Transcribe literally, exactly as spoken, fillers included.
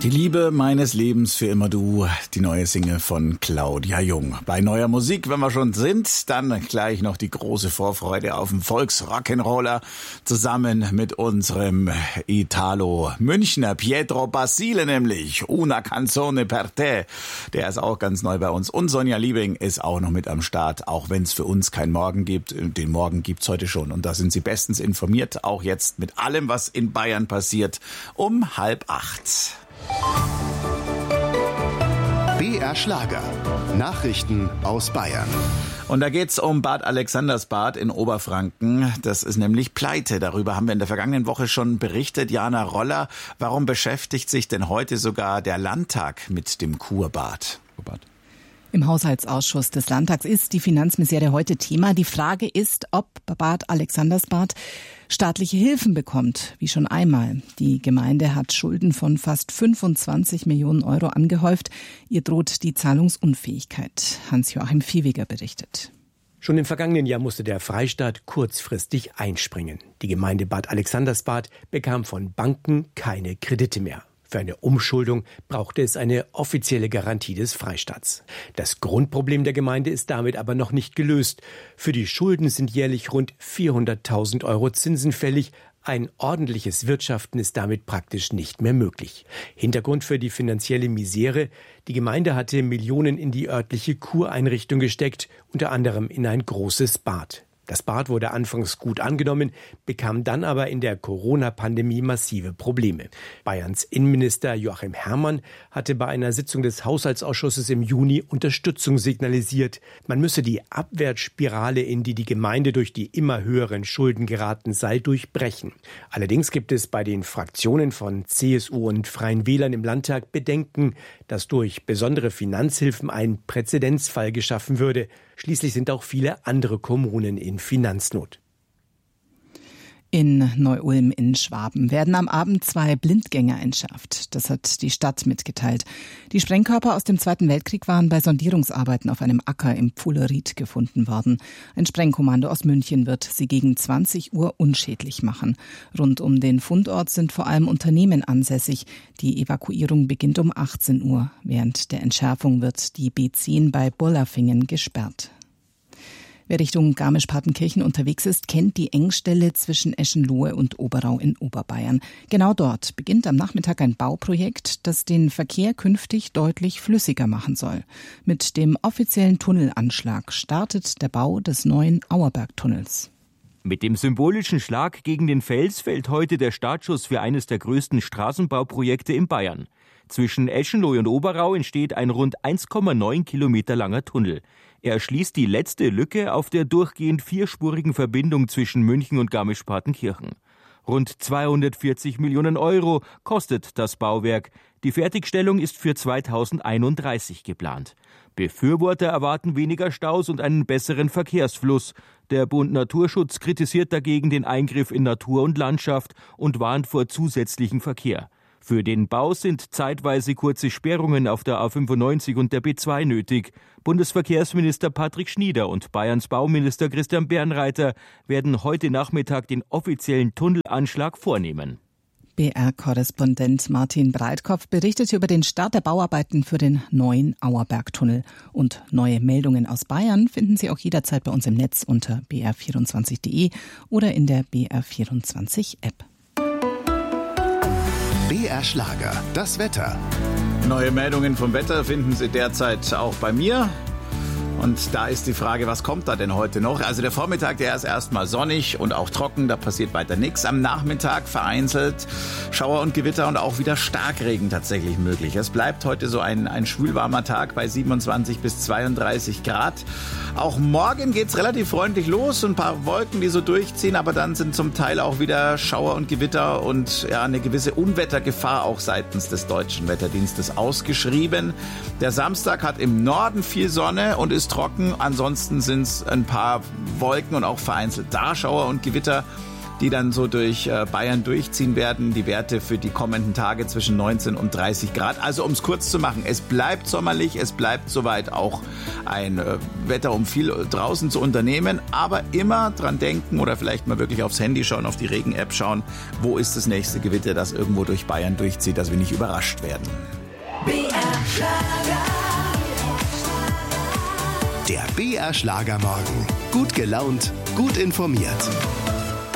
Die Liebe meines Lebens für immer du, die neue Single von Claudia Jung. Bei neuer Musik, wenn wir schon sind, dann gleich noch die große Vorfreude auf den Volksrock'n'Roller zusammen mit unserem Italo-Münchner Pietro Basile, nämlich Una Canzone per te. Der ist auch ganz neu bei uns. Und Sonja Liebing ist auch noch mit am Start, auch wenn es für uns keinen Morgen gibt. Den Morgen gibt's heute schon und da sind Sie bestens informiert, auch jetzt mit allem, was in Bayern passiert, um halb acht. B R Schlager. Nachrichten aus Bayern. Und da geht's um Bad Alexandersbad in Oberfranken. Das ist nämlich pleite. Darüber haben wir in der vergangenen Woche schon berichtet. Jana Roller, warum beschäftigt sich denn heute sogar der Landtag mit dem Kurbad? Im Haushaltsausschuss des Landtags ist die Finanzmisere heute Thema. Die Frage ist, ob Bad Alexandersbad staatliche Hilfen bekommt, wie schon einmal. Die Gemeinde hat Schulden von fast fünfundzwanzig Millionen Euro angehäuft. Ihr droht die Zahlungsunfähigkeit. Hans-Joachim Viehweger berichtet. Schon im vergangenen Jahr musste der Freistaat kurzfristig einspringen. Die Gemeinde Bad Alexandersbad bekam von Banken keine Kredite mehr. Für eine Umschuldung brauchte es eine offizielle Garantie des Freistaats. Das Grundproblem der Gemeinde ist damit aber noch nicht gelöst. Für die Schulden sind jährlich rund vierhunderttausend Euro Zinsen fällig. Ein ordentliches Wirtschaften ist damit praktisch nicht mehr möglich. Hintergrund für die finanzielle Misere: Die Gemeinde hatte Millionen in die örtliche Kureinrichtung gesteckt, unter anderem in ein großes Bad. Das Bad wurde anfangs gut angenommen, bekam dann aber in der Corona-Pandemie massive Probleme. Bayerns Innenminister Joachim Herrmann hatte bei einer Sitzung des Haushaltsausschusses im Juni Unterstützung signalisiert. Man müsse die Abwärtsspirale, in die die Gemeinde durch die immer höheren Schulden geraten sei, durchbrechen. Allerdings gibt es bei den Fraktionen von C S U und Freien Wählern im Landtag Bedenken, dass durch besondere Finanzhilfen ein Präzedenzfall geschaffen würde. Schließlich sind auch viele andere Kommunen in Finanznot. In Neu-Ulm in Schwaben werden am Abend zwei Blindgänger entschärft. Das hat die Stadt mitgeteilt. Die Sprengkörper aus dem Zweiten Weltkrieg waren bei Sondierungsarbeiten auf einem Acker im Pfuhleried gefunden worden. Ein Sprengkommando aus München wird sie gegen zwanzig Uhr unschädlich machen. Rund um den Fundort sind vor allem Unternehmen ansässig. Die Evakuierung beginnt um achtzehn Uhr. Während der Entschärfung wird die B zehn bei Bollerfingen gesperrt. Wer Richtung Garmisch-Partenkirchen unterwegs ist, kennt die Engstelle zwischen Eschenlohe und Oberau in Oberbayern. Genau dort beginnt am Nachmittag ein Bauprojekt, das den Verkehr künftig deutlich flüssiger machen soll. Mit dem offiziellen Tunnelanschlag startet der Bau des neuen Auerbergtunnels. Mit dem symbolischen Schlag gegen den Fels fällt heute der Startschuss für eines der größten Straßenbauprojekte in Bayern. Zwischen Eschenlohe und Oberau entsteht ein rund eins Komma neun Kilometer langer Tunnel. Er schließt die letzte Lücke auf der durchgehend vierspurigen Verbindung zwischen München und Garmisch-Partenkirchen. Rund zweihundertvierzig Millionen Euro kostet das Bauwerk. Die Fertigstellung ist für zweitausendeinunddreißig geplant. Befürworter erwarten weniger Staus und einen besseren Verkehrsfluss. Der Bund Naturschutz kritisiert dagegen den Eingriff in Natur und Landschaft und warnt vor zusätzlichem Verkehr. Für den Bau sind zeitweise kurze Sperrungen auf der A fünfundneunzig und der B zwei nötig. Bundesverkehrsminister Patrick Schnieder und Bayerns Bauminister Christian Bernreiter werden heute Nachmittag den offiziellen Tunnelanschlag vornehmen. B R-Korrespondent Martin Breitkopf berichtet über den Start der Bauarbeiten für den neuen Auerbergtunnel. Und neue Meldungen aus Bayern finden Sie auch jederzeit bei uns im Netz unter b r vierundzwanzig punkt de oder in der B R vierundzwanzig App. B R Schlager, das Wetter. Neue Meldungen vom Wetter finden Sie derzeit auch bei mir. Und da ist die Frage, was kommt da denn heute noch? Also der Vormittag, der ist erstmal sonnig und auch trocken, da passiert weiter nichts. Am Nachmittag vereinzelt Schauer und Gewitter und auch wieder Starkregen tatsächlich möglich. Es bleibt heute so ein, ein schwülwarmer Tag bei siebenundzwanzig bis zweiunddreißig Grad. Auch morgen geht's relativ freundlich los, ein paar Wolken, die so durchziehen, aber dann sind zum Teil auch wieder Schauer und Gewitter und ja, eine gewisse Unwettergefahr auch seitens des Deutschen Wetterdienstes ausgeschrieben. Der Samstag hat im Norden viel Sonne und ist trocken. Ansonsten sind es ein paar Wolken und auch vereinzelt Darschauer und Gewitter, die dann so durch Bayern durchziehen werden. Die Werte für die kommenden Tage zwischen neunzehn und dreißig Grad. Also um es kurz zu machen, es bleibt sommerlich, es bleibt soweit auch ein Wetter, um viel draußen zu unternehmen, aber immer dran denken oder vielleicht mal wirklich aufs Handy schauen, auf die Regen-App schauen, wo ist das nächste Gewitter, das irgendwo durch Bayern durchzieht, dass wir nicht überrascht werden. B R Schlager. Der B R Schlagermorgen. Gut gelaunt, gut informiert.